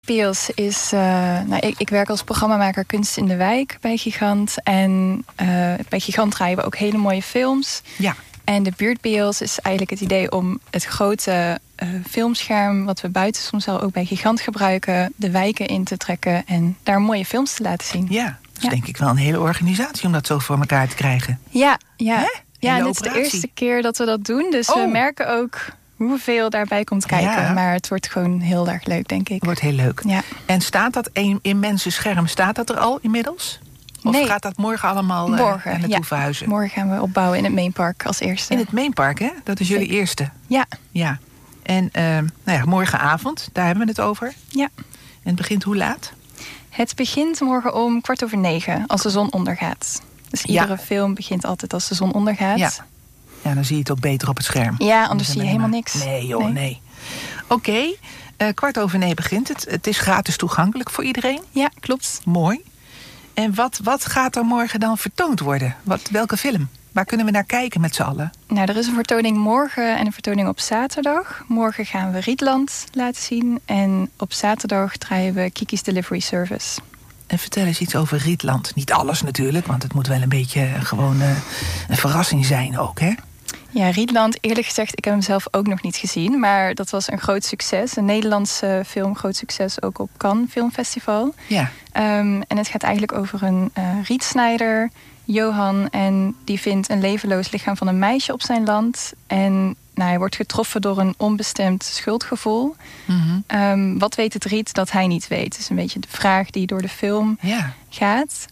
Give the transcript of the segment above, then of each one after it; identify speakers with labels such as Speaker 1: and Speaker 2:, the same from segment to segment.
Speaker 1: Piels is... ik werk als programmamaker Kunst in de Wijk bij Gigant. En bij Gigant draaien we ook hele mooie films.
Speaker 2: Ja.
Speaker 1: En de buurtbios is eigenlijk het idee om het grote filmscherm... wat we buiten soms al ook bij Gigant gebruiken... de wijken in te trekken en daar mooie films te laten zien.
Speaker 2: Ja, dat is denk ik wel een hele organisatie om dat zo voor elkaar te krijgen.
Speaker 1: Ja,
Speaker 2: en
Speaker 1: dit is de eerste keer dat we dat doen. Dus we merken ook hoeveel daarbij komt kijken. Ja. Maar het wordt gewoon heel erg leuk, denk ik.
Speaker 2: Het wordt heel leuk.
Speaker 1: Ja.
Speaker 2: En staat dat in mensen scherm, staat dat er al inmiddels? Of gaat dat morgen allemaal naartoe verhuizen?
Speaker 1: Morgen gaan we opbouwen in het Mainpark als eerste.
Speaker 2: In het Mainpark, hè? Dat is jullie eerste? Ja. En morgenavond, daar hebben we het over. Ja. En het begint hoe laat?
Speaker 1: Het begint morgen om 9:15, als de zon ondergaat. Dus iedere film begint altijd als de zon ondergaat.
Speaker 2: Ja, dan zie je het ook beter op het scherm.
Speaker 1: Ja, anders zie je helemaal niks.
Speaker 2: Nee joh, nee. Oké, 9:15 begint het. Het is gratis toegankelijk voor iedereen.
Speaker 1: Ja, klopt.
Speaker 2: Mooi. En wat gaat er morgen dan vertoond worden? Welke film? Waar kunnen we naar kijken met z'n allen? Nou, er is een vertoning morgen en een vertoning op zaterdag. Morgen gaan we Rietland laten zien. En op zaterdag draaien we Kiki's Delivery Service. En vertel eens iets over Rietland. Niet alles natuurlijk, want het moet wel een beetje gewoon een verrassing zijn ook, hè? Ja, Rietland, eerlijk gezegd, ik heb hem zelf ook nog niet gezien. Maar dat was een groot succes. Een Nederlandse film, groot succes ook op Cannes Filmfestival. Ja. En het gaat eigenlijk over een rietsnijder, Johan. En die vindt een levenloos lichaam van een meisje op zijn land. En hij wordt getroffen door een onbestemd schuldgevoel. Mm-hmm. Wat weet het riet dat hij niet weet? Dat is een beetje de vraag die door de film gaat.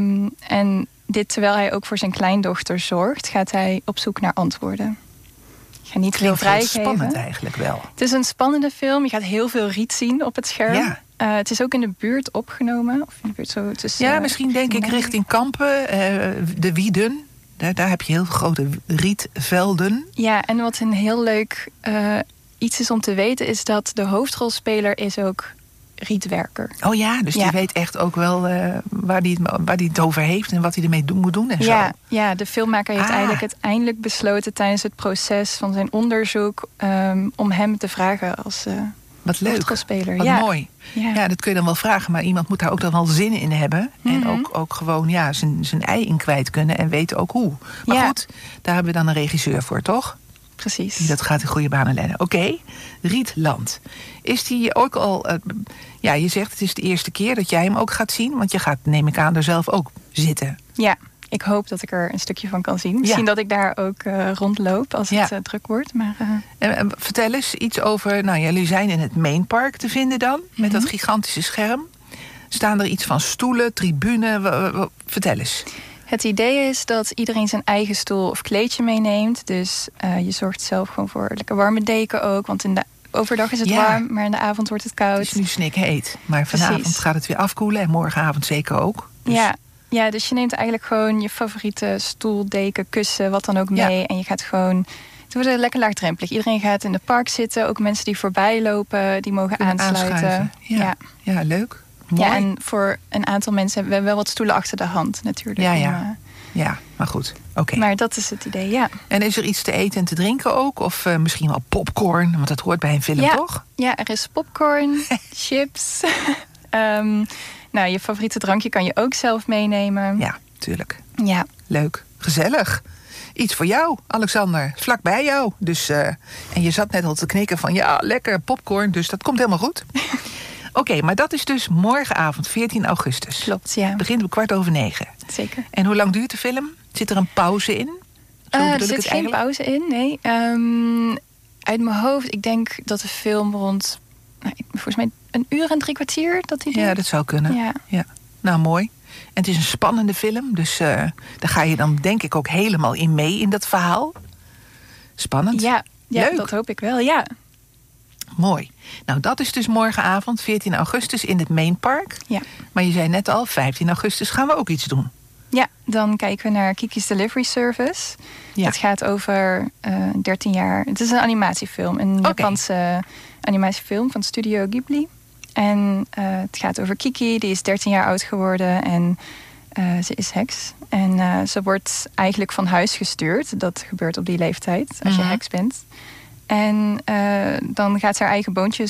Speaker 2: En dit terwijl hij ook voor zijn kleindochter zorgt, gaat hij op zoek naar antwoorden. Ik ga niet veel vrijgeven. Het is spannend eigenlijk wel. Het is een spannende film. Je gaat heel veel riet zien op het scherm. Ja. Het is ook in de buurt opgenomen. Of in de buurt zo tussen, misschien denk ik richting Kampen, de Wieden. Daar heb je heel grote rietvelden. Ja, en wat een heel leuk iets is om te weten, is dat de hoofdrolspeler is ook rietwerker. Oh ja, dus die weet echt ook wel waar die het over heeft en wat hij ermee moet doen en zo. Ja, de filmmaker heeft eigenlijk uiteindelijk besloten tijdens het proces van zijn onderzoek om hem te vragen als wat leuk, wat mooi. Ja, dat kun je dan wel vragen, maar iemand moet daar ook dan wel zin in hebben. Mm-hmm. En ook gewoon zijn ei in kwijt kunnen en weten ook hoe. Maar goed, daar hebben we dan een regisseur voor, toch? Precies. Die dat gaat in goede banen leiden. Oké, Rietland. Is die ook al... je zegt het is de eerste keer dat jij hem ook gaat zien. Want je gaat, neem ik aan, er zelf ook zitten. Ja, ik hoop dat ik er een stukje van kan zien. Misschien dat ik daar ook rondloop als het druk wordt. Maar, vertel eens iets over... jullie zijn in het Mainpark te vinden dan. Met dat gigantische scherm. Staan er iets van stoelen, tribune? Vertel eens. Het idee is dat iedereen zijn eigen stoel of kleedje meeneemt. Dus je zorgt zelf gewoon voor lekker warme deken ook. Want overdag is het warm, maar in de avond wordt het koud. Het is nu snikheet. Maar vanavond gaat het weer afkoelen. En morgenavond zeker ook. Dus... Ja, dus je neemt eigenlijk gewoon je favoriete stoel, deken, kussen, wat dan ook mee. En je gaat gewoon... Het wordt lekker laagdrempelig. Iedereen gaat in het park zitten. Ook mensen die voorbij lopen, die mogen aansluiten. Ja, leuk. Mooi. Ja, en voor een aantal mensen hebben we wel wat stoelen achter de hand natuurlijk. Ja, maar goed. Okay. Maar dat is het idee, ja. En is er iets te eten en te drinken ook? Of misschien wel popcorn? Want dat hoort bij een film, toch? Ja, er is popcorn, chips. Je favoriete drankje kan je ook zelf meenemen. Ja, tuurlijk. Ja. Leuk. Gezellig. Iets voor jou, Alexander. Vlak bij jou. Dus, en je zat net al te knikken van lekker popcorn. Dus dat komt helemaal goed. Oké, maar dat is dus morgenavond, 14 augustus. Klopt, ja. Het begint om 9:15. Zeker. En hoe lang duurt de film? Zit er een pauze in?
Speaker 1: Er zit geen pauze in, nee. Uit mijn hoofd, ik denk dat de film rond... volgens mij 1 uur en 3 kwartier dat die duurt. Ja, dat zou kunnen. Ja. Nou, mooi. En het is een spannende film, dus daar ga je dan denk ik ook helemaal in mee in dat verhaal. Spannend. Ja, leuk. Dat hoop ik wel, ja. Mooi. Nou, dat is dus morgenavond, 14 augustus in het Mainpark. Ja. Maar je zei net al, 15 augustus gaan we ook iets doen. Ja, dan kijken we naar Kiki's Delivery Service. Ja. Het gaat over 13 jaar... Het is een animatiefilm, een Japanse animatiefilm van Studio Ghibli. En het gaat over Kiki, die is 13 jaar oud geworden en ze is heks. En ze wordt eigenlijk van huis gestuurd. Dat gebeurt op die leeftijd, als je heks bent. En dan gaat ze haar eigen boontjes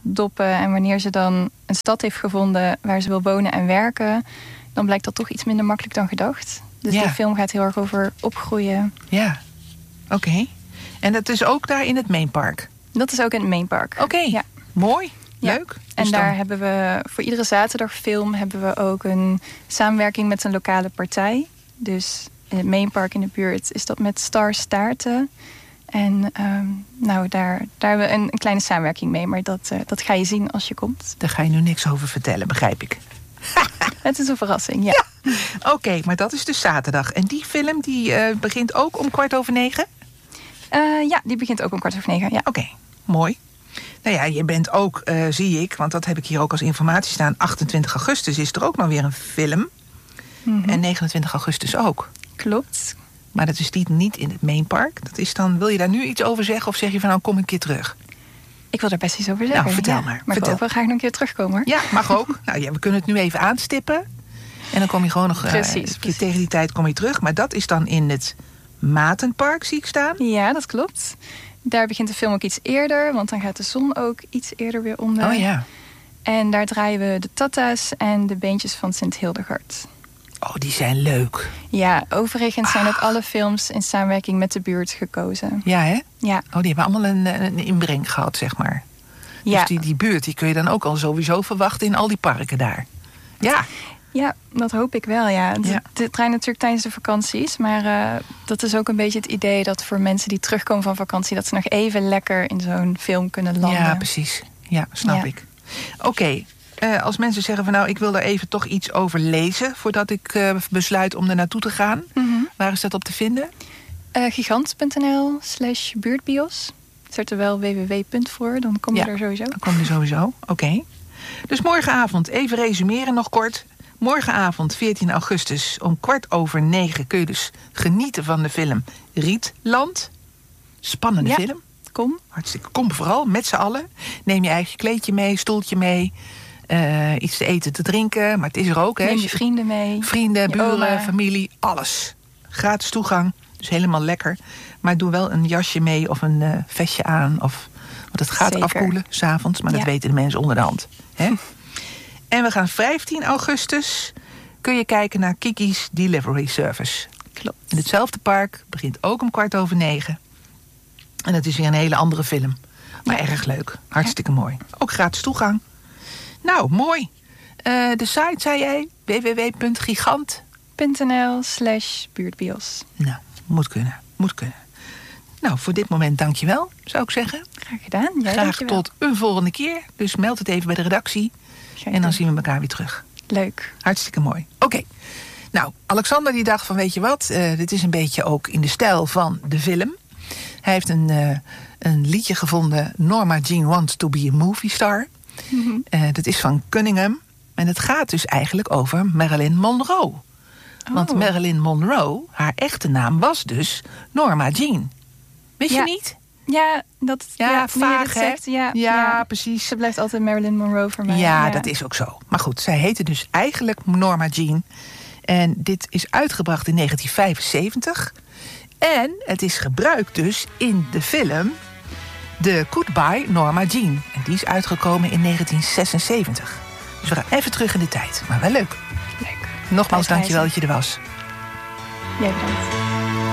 Speaker 1: doppen. En wanneer ze dan een stad heeft gevonden waar ze wil wonen en werken, dan blijkt dat toch iets minder makkelijk dan gedacht. Dus de film gaat heel erg over opgroeien.
Speaker 2: Ja, oké. En dat is ook daar in het Main Park?
Speaker 1: Dat is ook in het Main Park.
Speaker 2: Oké, ja. Mooi. Leuk.
Speaker 1: Ja. En daar hebben we voor iedere zaterdagfilm hebben we ook een samenwerking met een lokale partij. Dus in het Main Park in de buurt is dat met Star Staarten. En daar hebben we een kleine samenwerking mee. Maar dat ga je zien als je komt.
Speaker 2: Daar ga je nu niks over vertellen, begrijp ik.
Speaker 1: Het is een verrassing, ja.
Speaker 2: Oké, maar dat is dus zaterdag. En die film die begint ook om 9:15?
Speaker 1: Ja, die begint ook om 8:15, ja.
Speaker 2: Oké, mooi. Nou ja, je bent ook, zie ik, want dat heb ik hier ook als informatie staan, 28 augustus is er ook nog weer een film. Mm-hmm. En 29 augustus ook.
Speaker 1: Klopt.
Speaker 2: Maar dat is niet in het Main Park. Dat is dan, wil je daar nu iets over zeggen of zeg je van nou kom een keer terug?
Speaker 1: Ik wil daar best iets over zeggen.
Speaker 2: Nou, vertel maar.
Speaker 1: Maar ik wil graag nog een keer terugkomen, hoor.
Speaker 2: Ja, mag ook. Nou ja, we kunnen het nu even aanstippen. En dan kom je gewoon nog precies. Tegen die tijd kom je terug. Maar dat is dan in het Matenpark, zie ik staan.
Speaker 1: Ja, dat klopt. Daar begint de film ook iets eerder, want dan gaat de zon ook iets eerder weer onder.
Speaker 2: Oh ja.
Speaker 1: En daar draaien we de Tata's en de beentjes van Sint Hildegard.
Speaker 2: Oh, die zijn leuk.
Speaker 1: Ja, overigens zijn ook alle films in samenwerking met de buurt gekozen.
Speaker 2: Ja, hè?
Speaker 1: Ja.
Speaker 2: Oh, die hebben allemaal een inbreng gehad, zeg maar. Ja. Dus die buurt, die kun je dan ook al sowieso verwachten in al die parken daar. Ja.
Speaker 1: Ja, dat hoop ik wel, ja. Het draait natuurlijk tijdens de vakanties. Maar dat is ook een beetje het idee dat voor mensen die terugkomen van vakantie, dat ze nog even lekker in zo'n film kunnen landen.
Speaker 2: Ja, precies. Ja, snap ik. Oké. Als mensen zeggen van nou, ik wil daar even toch iets over lezen voordat ik besluit om er naartoe te gaan. Mm-hmm. Waar is dat op te vinden?
Speaker 1: Gigant.nl/buurtbios. Zet er wel www. voor, dan kom je er sowieso.
Speaker 2: Dan kom je er sowieso, oké. Dus morgenavond, even resumeren nog kort. Morgenavond, 14 augustus, om 9:15 kun je dus genieten van de film Rietland. Spannende film.
Speaker 1: Kom.
Speaker 2: Hartstikke. Kom vooral, met z'n allen. Neem je eigen kleedje mee, stoeltje mee. Iets te eten, te drinken. Maar het is er ook, hè.
Speaker 1: Neem je vrienden mee.
Speaker 2: Vrienden, buren, familie, alles. Gratis toegang, dus helemaal lekker. Maar doe wel een jasje mee of een vestje aan. Want het gaat afkoelen, 's avonds. Maar dat weten de mensen onder de hand. Hè? En we gaan 15 augustus... kun je kijken naar Kiki's Delivery Service.
Speaker 1: Klopt.
Speaker 2: In hetzelfde park, begint ook om 9:15. En dat is weer een hele andere film. Maar erg leuk. Hartstikke mooi. Ook gratis toegang. Nou, mooi. De site, zei jij?
Speaker 1: www.gigant.nl/buurtbios.
Speaker 2: Nou, moet kunnen. Nou, voor dit moment dankjewel, zou ik zeggen.
Speaker 1: Graag gedaan.
Speaker 2: Graag tot een volgende keer. Dus meld het even bij de redactie. En dan zien we elkaar weer terug.
Speaker 1: Leuk.
Speaker 2: Hartstikke mooi. Oké. Nou, Alexander die dacht van, weet je wat? Dit is een beetje ook in de stijl van de film. Hij heeft een liedje gevonden. Norma Jean Wants to be a Movie Star. Mm-hmm. Dat is van Cunningham. En het gaat dus eigenlijk over Marilyn Monroe. Want Marilyn Monroe, haar echte naam was dus Norma Jean. Wist je niet?
Speaker 1: Ja, dat
Speaker 2: vaag, hè? Ja, precies.
Speaker 1: Ze blijft altijd Marilyn Monroe voor mij.
Speaker 2: Ja, dat is ook zo. Maar goed, zij heette dus eigenlijk Norma Jean. En dit is uitgebracht in 1975. En het is gebruikt dus in de film The Goodbye Norma Jean. En die is uitgekomen in 1976. Dus we gaan even terug in de tijd. Maar wel leuk.
Speaker 1: Leuk.
Speaker 2: Nogmaals, dankjewel dat je er was.
Speaker 1: Jij bedankt.